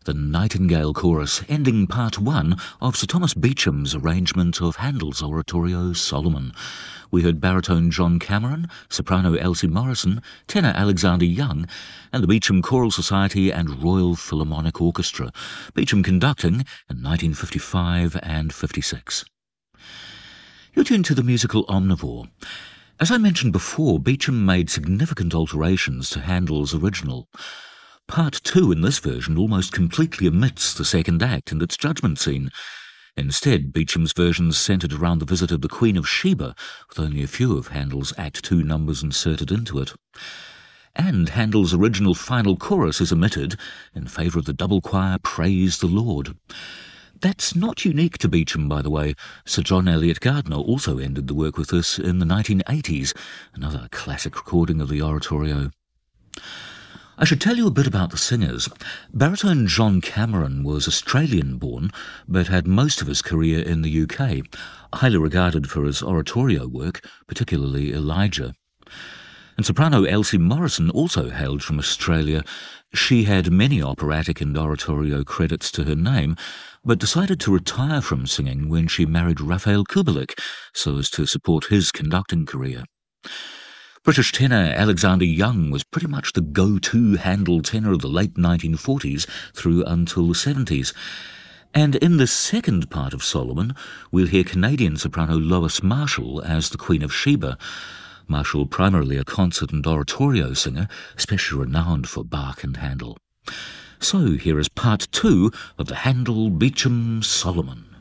the Nightingale Chorus, ending part one of Sir Thomas Beecham's arrangement of Handel's oratorio Solomon. We heard baritone John Cameron, soprano Elsie Morrison, tenor Alexander Young, and the Beecham Choral Society and Royal Philharmonic Orchestra, Beecham conducting in 1955 and 56. You're tuned to the musical Omnivore. As I mentioned before, Beecham made significant alterations to Handel's original. Part 2 in this version almost completely omits the second act and its judgment scene. Instead, Beecham's versions centred around the visit of the Queen of Sheba, with only a few of Handel's Act 2 numbers inserted into it. And Handel's original final chorus is omitted in favour of the double choir Praise the Lord. That's not unique to Beecham, by the way. Sir John Eliot Gardiner also ended the work with this in the 1980s, another classic recording of the oratorio. I should tell you a bit about the singers. Baritone John Cameron was Australian-born, but had most of his career in the UK, highly regarded for his oratorio work, particularly Elijah. And soprano Elsie Morrison also hailed from Australia. She had many operatic and oratorio credits to her name, but decided to retire from singing when she married Raphael Kubelik, so as to support his conducting career. British tenor Alexander Young was pretty much the go-to Handel tenor of the late 1940s through until the 70s. And in the second part of Solomon, we'll hear Canadian soprano Lois Marshall as the Queen of Sheba. Marshall, primarily a concert and oratorio singer, especially renowned for Bach and Handel. So here is part 2 of the Handel Beecham Solomon.